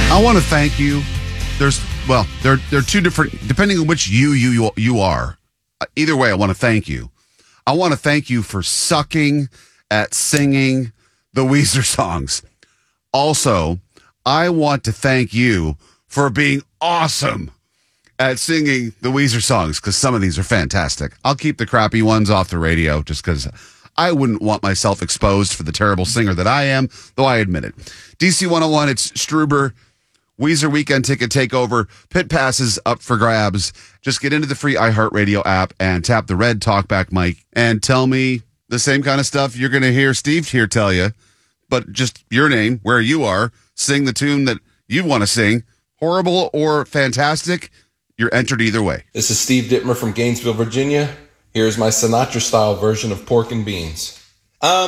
I want to thank you. There are two different, depending on which you are. Either way, I want to thank you. I want to thank you for sucking at singing the Weezer songs. Also, I want to thank you for being awesome at singing the Weezer songs, because some of these are fantastic. I'll keep the crappy ones off the radio just because I wouldn't want myself exposed for the terrible singer that I am, though I admit it. DC 101, it's Struber. Weezer Weekend Ticket Takeover. Pit passes up for grabs. Just get into the free iHeartRadio app and tap the red talkback mic and tell me the same kind of stuff you're going to hear Steve here tell you, but just your name, where you are, sing the tune that you want to sing. Horrible or fantastic, you're entered either way. This is Steve Dittmer from Gainesville, Virginia. Here's my Sinatra-style version of Pork and Beans.